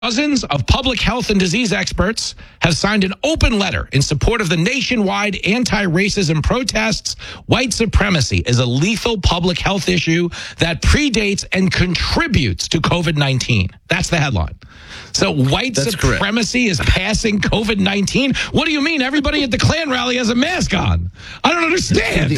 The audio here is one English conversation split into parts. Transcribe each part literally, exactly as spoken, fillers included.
Dozens of public health and disease experts have signed an open letter in support of the nationwide anti-racism protests. White supremacy is a lethal public health issue that predates and contributes to COVID nineteen. That's the headline. So white That's supremacy correct. is passing COVID nineteen? What do you mean? Everybody at the Klan rally has a mask on. I don't understand.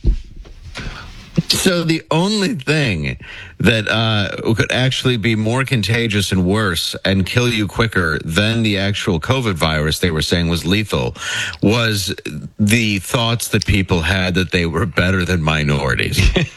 So the only thing that uh, could actually be more contagious and worse and kill you quicker than the actual COVID virus they were saying was lethal was the thoughts that people had that they were better than minorities.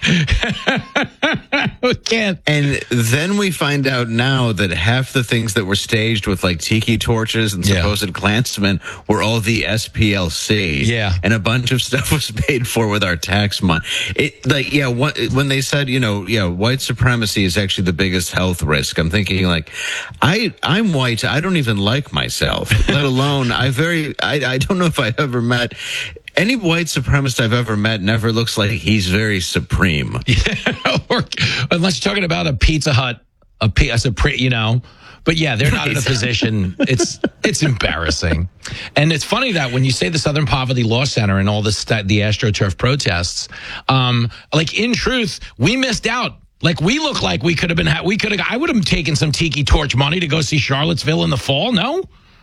We can't. And then we find out now that half the things that were staged with like tiki torches and Yeah. supposed Klansmen were all the S P L C. Yeah. And a bunch of stuff was paid for with our tax money. It like, yeah, what, when they said, you know, yeah, white supremacy is actually the biggest health risk. I'm thinking like, I, I'm white. I don't even like myself, let alone I very, I, I don't know if I ever met any white supremacist I've ever met never looks like he's very supreme. Yeah, or, unless you're talking about a Pizza Hut, a, P- a Supreme, you know. But yeah, they're not in a position. It's it's embarrassing, and it's funny that when you say the Southern Poverty Law Center and all this st- the AstroTurf protests, um, like in truth, we missed out. Like we look like we could have been. We could have. I would have taken some tiki torch money to go see Charlottesville in the fall. No.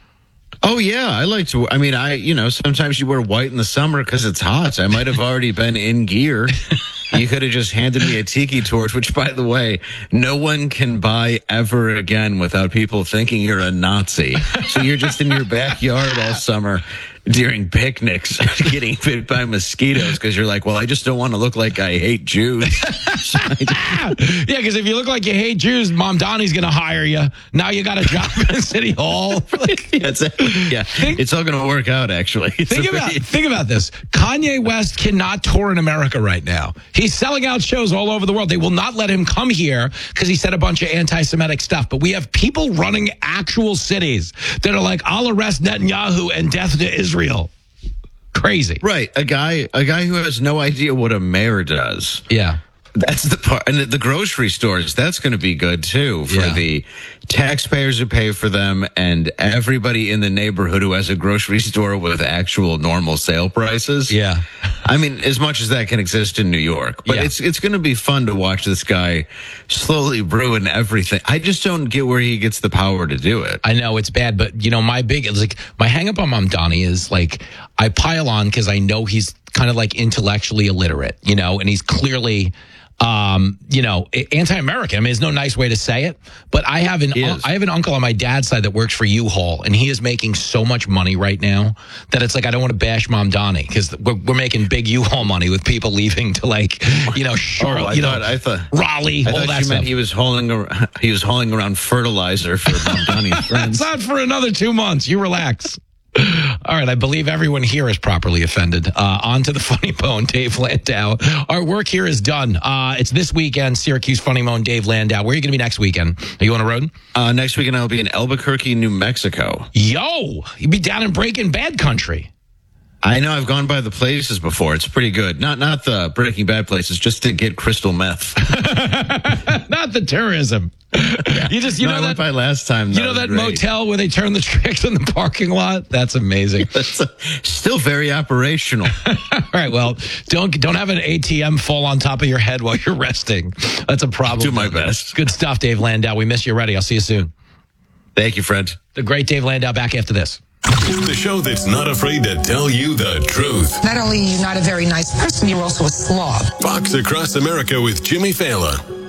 Oh, yeah. I like to. I mean, I, you know, sometimes you wear white in the summer because it's hot. I might have already been in gear. You could have just handed me a tiki torch, which, by the way, no one can buy ever again without people thinking you're a Nazi. So you're just in your backyard all summer during picnics getting bit by mosquitoes because you're like, well, I just don't want to look like I hate Jews. So I Yeah, because if you look like you hate Jews, Mom Donnie's going to hire you. Now you got a job in City Hall. Like, yeah, it's, yeah, Think- it's all going to work out, actually. It's Think a about very- think about this. Kanye West cannot tour in America right now. He's selling out shows all over the world. They will not let him come here because he said a bunch of anti-Semitic stuff. But we have people running actual cities that are like, I'll arrest Netanyahu and death to Israel. Crazy. Right. A guy a guy who has no idea what a mayor does. Yeah. That's the part. And the grocery stores, that's going to be good, too, for Yeah. the taxpayers who pay for them and everybody in the neighborhood who has a grocery store with actual normal sale prices. Yeah. I mean, as much as that can exist in New York. But Yeah. it's it's going to be fun to watch this guy slowly ruin everything. I just don't get where he gets the power to do it. I know it's bad, but you know, my big, it's like my hang up on Mom Donnie is like, I pile on because I know he's kind of like intellectually illiterate, you know, and he's clearly, um, you know, anti-American. I mean, there's no nice way to say it, but I have an, He is. I have an uncle on my dad's side that works for U-Haul, and he is making so much money right now that it's like, I don't want to bash Mom Donnie because we're, we're making big U-Haul money with people leaving to like, you know, Charlotte, Oh, I you thought, know, I thought, Raleigh, I all thought that you stuff. meant he was hauling around, he was hauling around fertilizer for Mom Donnie's friends. It's not for another two months. You relax. All right, I believe everyone here is properly offended. Uh, on to the Funny Bone, Dave Landau. Our work here is done. Uh, it's this weekend, Syracuse Funny Bone, Dave Landau. Where are you going to be next weekend? Are you on the road? Uh, next weekend, I'll be in Albuquerque, New Mexico. Yo, you'd be down in Breaking Bad country. I know I've gone by the places before. It's pretty good. Not not the Breaking Bad places, just to get crystal meth. Not the tourism. You just, you no, know I that, went by last time. you know was that great. motel where they turn the tricks in the parking lot? That's amazing. That's uh, still very operational. All right, well, don't don't have an A T M fall on top of your head while you're resting. That's a problem. Do my best. Good stuff, Dave Landau. We miss you already. I'll see you soon. Thank you, friend. The great Dave Landau back after this. The show that's not afraid to tell you the truth. Not only are you not a very nice person, you're also a slob. Fox Across America with Jimmy Fallon.